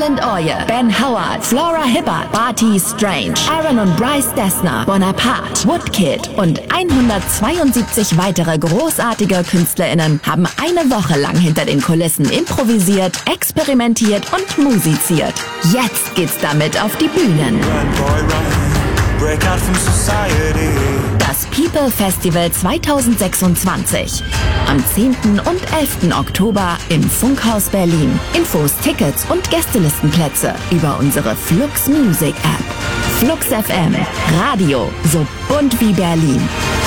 Roland Oye, Ben Howard, Flora Hibbert, Barty Strange, Aaron und Bryce Dessner, Bonaparte, Woodkid und 172 weitere großartige KünstlerInnen haben eine Woche lang hinter den Kulissen improvisiert, experimentiert und musiziert. Jetzt geht's damit auf die Bühnen. Das People Festival 2026. Am 10. und 11. Oktober im Funkhaus Berlin. Infos, Tickets und Gästelistenplätze über unsere Flux Music App. Flux FM. Radio so bunt wie Berlin.